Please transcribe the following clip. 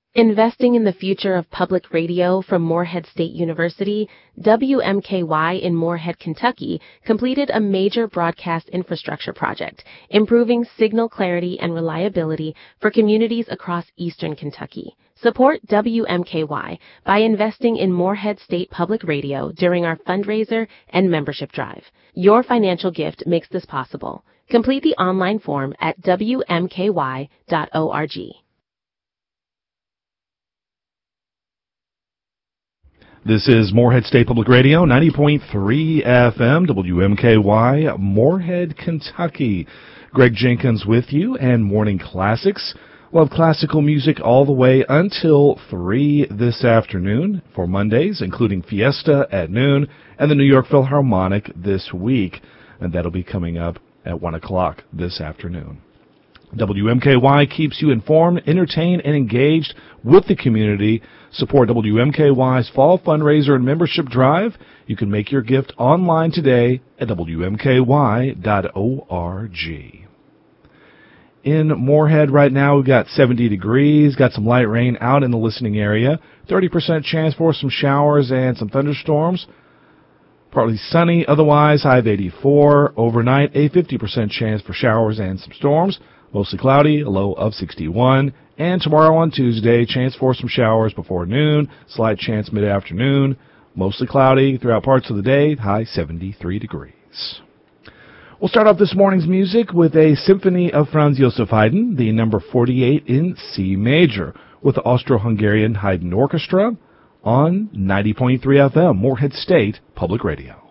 Investing in the future of public radio from Morehead State University, WMKY in Morehead, Kentucky, completed a major broadcast infrastructure project, improving signal clarity and reliability for communities across eastern Kentucky. Support WMKY by investing in Morehead State Public Radio during our fundraiser and membership drive. Your financial gift makes this possible. Complete the online form at wmky.org. This is Morehead State Public Radio, 90.3 FM, WMKY, Morehead, Kentucky. Greg Jenkins with you, and Morning Classics. We'll have classical music all the way until 3 this afternoon for Mondays, including Fiesta at noon and the New York Philharmonic this week. And that'll be coming up at 1 o'clock this afternoon. WMKY keeps you informed, entertained, and engaged with the community. Support WMKY's Fall Fundraiser and Membership Drive. You can make your gift online today at WMKY.org. In Morehead right now, we've got 70 degrees, got some light rain out in the listening area, 30% chance for some showers and some thunderstorms. Partly sunny, otherwise high of 84. Overnight, a 50% chance for showers and some storms. Mostly cloudy, a low of 61. And tomorrow on Tuesday, chance for some showers before noon, slight chance mid-afternoon. Mostly cloudy throughout parts of the day, high 73 degrees. We'll start off this morning's music with a symphony of Franz Joseph Haydn, the number 48 in C major, with the Austro-Hungarian Haydn Orchestra on 90.3 FM, Morehead State Public Radio.